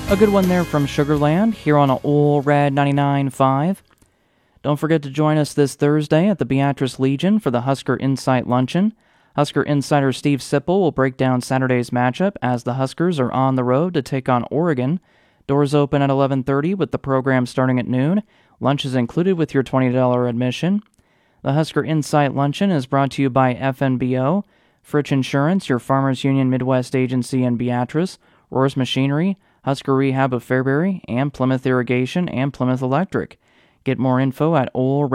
A good one there from Sugarland here on Ol' Red 99.5. Don't forget to join us this Thursday at the Beatrice Legion for the Husker Insight Luncheon. Husker insider Steve Sipple will break down Saturday's matchup as the Huskers are on the road to take on Oregon. Doors open at 11:30 with the program starting at noon. Lunch is included with your $20 admission. The Husker Insight Luncheon is brought to you by FNBO, Fritch Insurance, your Farmers Union Midwest agency in Beatrice, Roars Machinery, Husker Rehab of Fairbury, and Plymouth Irrigation and Plymouth Electric. Get more info at